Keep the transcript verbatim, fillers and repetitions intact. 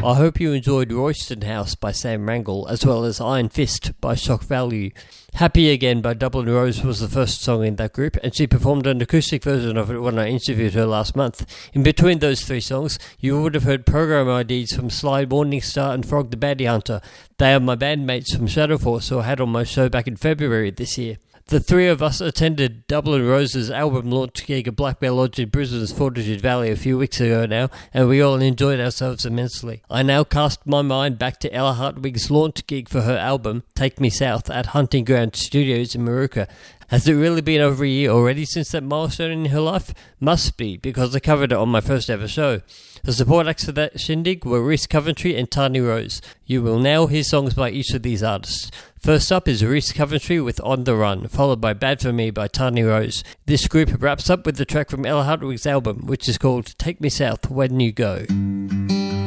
I hope you enjoyed Royston House by Sam Wrangle, as well as Iron Fist by Shock Value. Happy Again by Dublin Rose was the first song in that group, and she performed an acoustic version of it when I interviewed her last month. In between those three songs, you would have heard program I Ds from Sly Morningstar and Frog the Bounty Hunter. They are my bandmates from Shadowforce who I had on my show back in February this year. The three of us attended Dublin Rose's album launch gig at Black Bear Lodge in Brisbane's Fortitude Valley a few weeks ago now, and we all enjoyed ourselves immensely. I now cast my mind back to Ella Hartwig's launch gig for her album, Take Me South, at Hunting Ground Studios in Maruka. Has it really been over a year already since that milestone in her life? Must be, because I covered it on my first ever show. The support acts for that shindig were Rhys Coventry and Tani Rose. You will now hear songs by each of these artists. First up is Rhys Coventry with On the Run, followed by Bad For Me by Tani Rose. This group wraps up with the track from Ella Hartwig's album, which is called Take Me South When You Go.